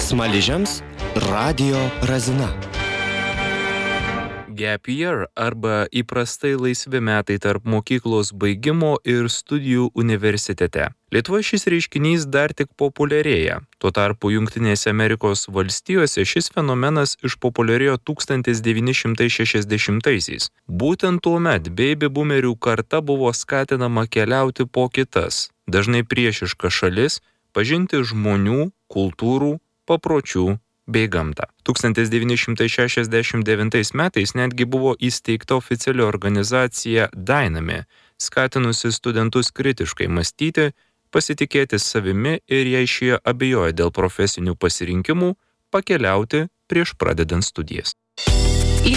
Smaližiams radijo razina. Gap year arba įprastai laisvi metai tarp mokyklos baigimo ir studijų universitete. Lietuvoje šis reiškinys dar tik populiarėja. Tuo tarpu Jungtinėse Amerikos valstijose šis fenomenas išpopuliarėjo 1960-aisiais. Būtent tuomet baby boomerių karta buvo skatinama keliauti po kitas, dažnai priešiškas šalis, pažinti žmonių, kultūrų, papročių bei gamtą. 1969 metais netgi buvo įsteigta oficiali organizacija Dynami, skatinusi studentus kritiškai mąstyti, pasitikėti savimi ir jei šie abejoja dėl profesinių pasirinkimų, pakeliauti prieš pradedant studijas.